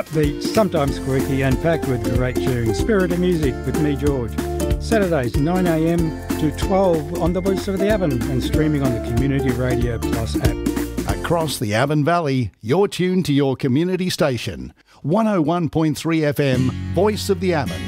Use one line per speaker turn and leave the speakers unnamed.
upbeat, sometimes quirky and packed with great tunes. Spirit of Music with me, George. Saturdays 9am to 12 on the Voice of the Avon and streaming on the Community Radio Plus app.
Across the Avon Valley, you're tuned to your community station. 101.3 FM, Voice of the Avon.